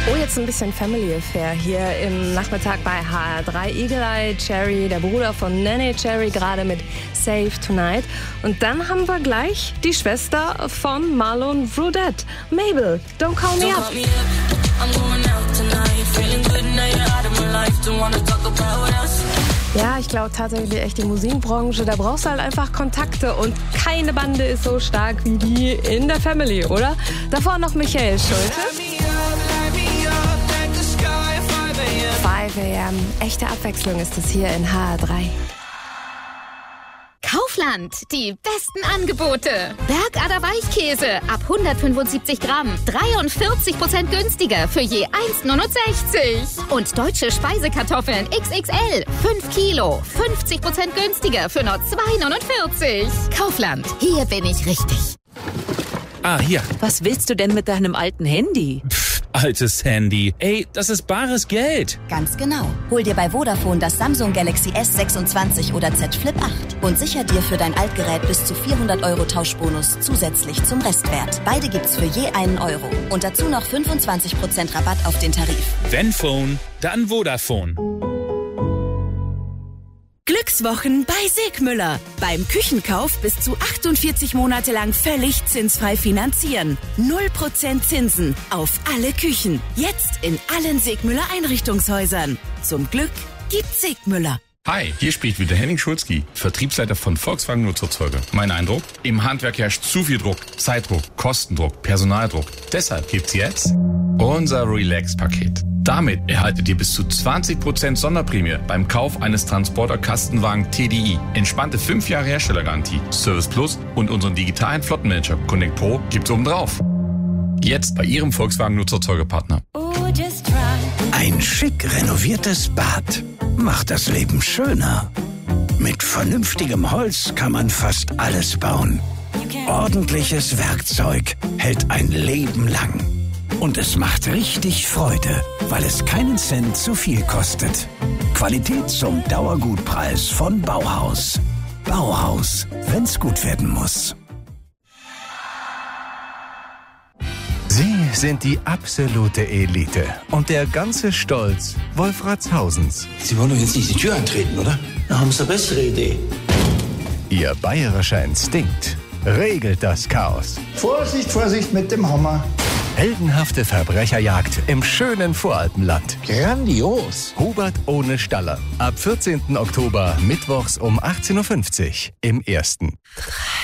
Oh, jetzt ein bisschen Family Affair hier im Nachmittag bei HR3. Eagle Eye Cherry, der Bruder von Nene Cherry, gerade mit Save Tonight. Und dann haben wir gleich die Schwester von Marlon Vrudette, Mabel, Don't Call Me Up. Ja, ich glaube tatsächlich echt die Musikbranche, da brauchst du halt einfach Kontakte und keine Bande ist so stark wie die in der Family, oder? Davor noch Michael Schulte. 5 AM. Echte Abwechslung ist es hier in HR3. Kaufland, die besten Angebote. Bergader Weichkäse ab 175 Gramm, 43% günstiger für je 1,69. Und deutsche Speisekartoffeln XXL, 5 Kilo, 50% günstiger für nur 2,49. Kaufland, hier bin ich richtig. Ah, hier. Was willst du denn mit deinem alten Handy? Altes Handy. Ey, das ist bares Geld. Ganz genau. Hol dir bei Vodafone das Samsung Galaxy S26 oder Z Flip 8 und sicher dir für dein Altgerät bis zu 400 € Tauschbonus zusätzlich zum Restwert. Beide gibt's für je einen Euro. Und dazu noch 25% Rabatt auf den Tarif. Wenn Phone, dann Vodafone. Glückswochen bei Segmüller. Beim Küchenkauf bis zu 48 Monate lang völlig zinsfrei finanzieren. 0% Zinsen auf alle Küchen. Jetzt in allen Segmüller Einrichtungshäusern. Zum Glück gibt's Segmüller. Hi, hier spricht wieder Henning Schulzki, Vertriebsleiter von Volkswagen Nutzerzeuger. Mein Eindruck? Im Handwerk herrscht zu viel Druck, Zeitdruck, Kostendruck, Personaldruck. Deshalb gibt's jetzt unser Relax-Paket. Damit erhaltet ihr bis zu 20% Sonderprämie beim Kauf eines Transporter-Kastenwagen TDI. Entspannte 5 Jahre Herstellergarantie, Service Plus und unseren digitalen Flottenmanager Connect Pro gibt's obendrauf. Jetzt bei Ihrem Volkswagen Nutzerzeugerpartner. Ein schick renoviertes Bad macht das Leben schöner. Mit vernünftigem Holz kann man fast alles bauen. Ordentliches Werkzeug hält ein Leben lang. Und es macht richtig Freude, weil es keinen Cent zu viel kostet. Qualität zum Dauergutpreis von Bauhaus. Bauhaus, wenn's gut werden muss. Sie sind die absolute Elite und der ganze Stolz Wolfratshausens. Sie wollen doch jetzt nicht die Tür eintreten, oder? Da haben Sie eine bessere Idee. Ihr bayerischer Instinkt regelt das Chaos. Vorsicht, Vorsicht mit dem Hammer. Heldenhafte Verbrecherjagd im schönen Voralpenland. Grandios. Hubert ohne Staller. Ab 14. Oktober, mittwochs um 18.50 Uhr im Ersten.